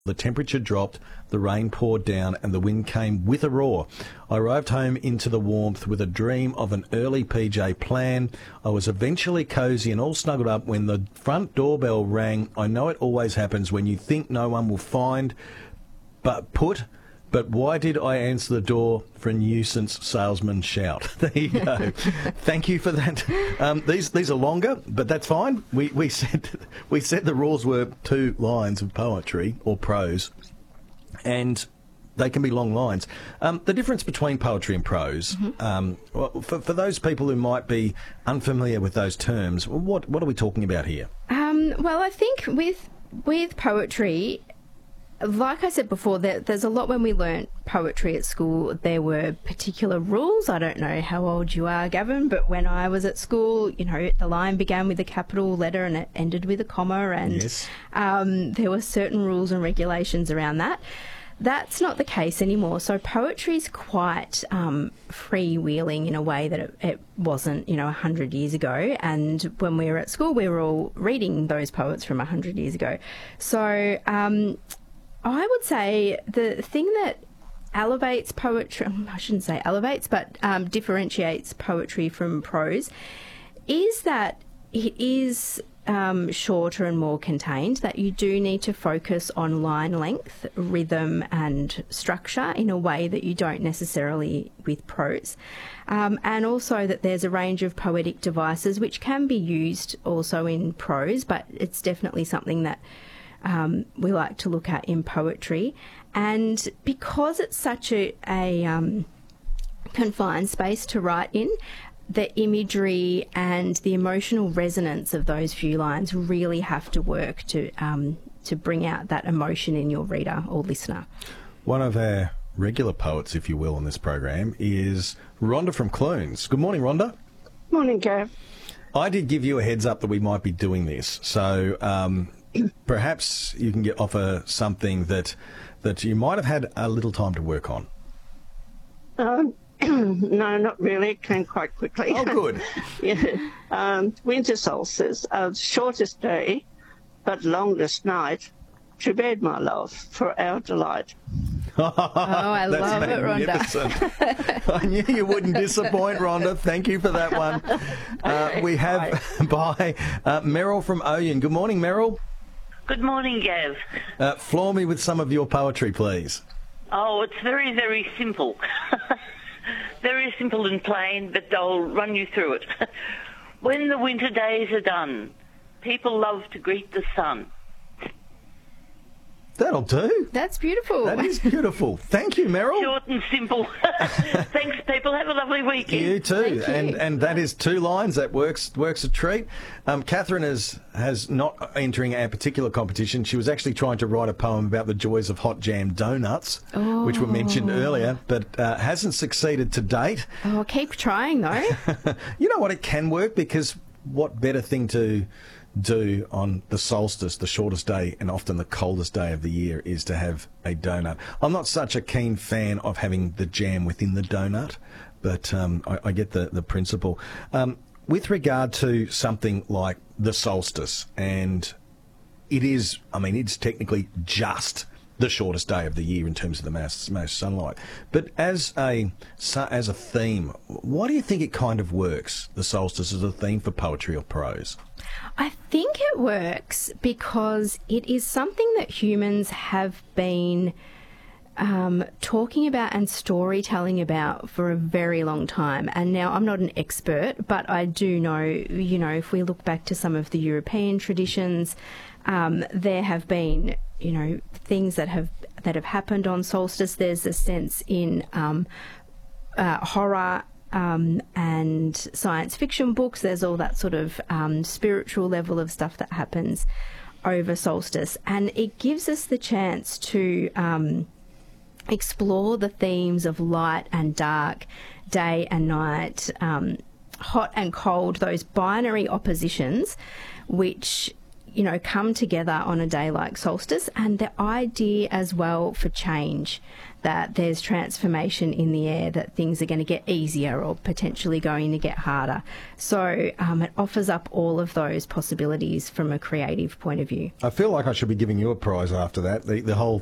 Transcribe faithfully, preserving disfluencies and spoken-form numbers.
The temperature dropped, the rain poured down, and the wind came with a roar. I arrived home into the warmth with a dream of an early P J plan. I was eventually cosy and all snuggled up when the front doorbell rang. I know it always happens when you think no one will find, but put... But why did I answer the door for a nuisance salesman shout? There you go. Thank you for that. Um, these these are longer, but that's fine. We we said we said the rules were two lines of poetry or prose, and they can be long lines. Um, the difference between poetry and prose, mm-hmm. um, well, for for those people who might be unfamiliar with those terms, what what are we talking about here? Um, well, I think with with poetry, like I said before, there, there's a lot when we learnt poetry at school. There were particular rules. I don't know how old you are, Gavin, but when I was at school, you know, the line began with a capital letter and it ended with a comma, and yes. um, there were certain rules and regulations around that. That's not the case anymore. So poetry is quite um, freewheeling in a way that it, it wasn't, you know, a hundred years ago. And when we were at school, we were all reading those poets from a hundred years ago. So um, I would say the thing that elevates poetry, I shouldn't say elevates, but um, differentiates poetry from prose is that it is um, shorter and more contained, that you do need to focus on line length, rhythm and structure in a way that you don't necessarily with prose. Um, and also that there's a range of poetic devices which can be used also in prose, but it's definitely something that Um, we like to look at in poetry. And because it's such a, a um, confined space to write in, the imagery and the emotional resonance of those few lines really have to work to um, to bring out that emotion in your reader or listener. One of our regular poets, if you will, on this program is Rhonda from Clunes. Good morning, Rhonda. Morning, Gav. I did give you a heads up that we might be doing this, so um, perhaps you can get offer something that that you might have had a little time to work on. Um, no, not really. It came quite quickly. Oh, good. yeah. Um, winter solstice, uh, shortest day, but longest night. To bed, my love, for our delight. Oh, I That's love it, Rhonda. I knew you wouldn't disappoint, Rhonda. Thank you for that one. Uh, we have by uh, Meryl from Oyen. Good morning, Meryl. Good morning, Gav. Uh, floor me with some of your poetry, please. Oh, it's very, very simple. Very simple and plain, but I'll run you through it. When the winter days are done, people love to greet the sun. That'll do. That's beautiful. That is beautiful. Thank you, Meryl. Short and simple. Thanks, people. Have a lovely weekend. You too. Thank you. And and that is two lines. That works works a treat. Um, Catherine is has not entering our particular competition. She was actually trying to write a poem about the joys of hot jam donuts, oh. which were mentioned earlier, but uh, hasn't succeeded to date. Oh, keep trying though. You know what? It can work, because what better thing to do on the solstice, the shortest day and often the coldest day of the year, is to have a donut. I'm not such a keen fan of having the jam within the donut, but um, I, I get the, the principle. Um, with regard to something like the solstice, and it is, I mean, it's technically just the shortest day of the year in terms of the most, most sunlight. But as a as a theme, why do you think it kind of works, the solstice, as a theme for poetry or prose? I think it works because it is something that humans have been um, talking about and storytelling about for a very long time. And now I'm not an expert, but I do know, you know, if we look back to some of the European traditions, um, there have been, you know, things that have that have happened on solstice. There's a sense in um, uh, horror um, and science fiction books. There's all that sort of um, spiritual level of stuff that happens over solstice, and it gives us the chance to um, explore the themes of light and dark, day and night, um, hot and cold, those binary oppositions, which you know, come together on a day like solstice, and the idea as well for change, that there's transformation in the air, that things are going to get easier or potentially going to get harder. So um, it offers up all of those possibilities from a creative point of view. I feel like I should be giving you a prize after that. The, the whole